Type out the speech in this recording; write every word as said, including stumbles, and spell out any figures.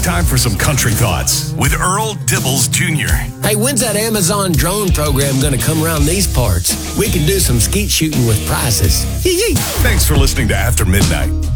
time for some country thoughts with Earl Dibbles Junior Hey, when's that Amazon drone program going to come around these parts? We can do some skeet shooting with prices. Yee-yee. Thanks for listening to After Midnight.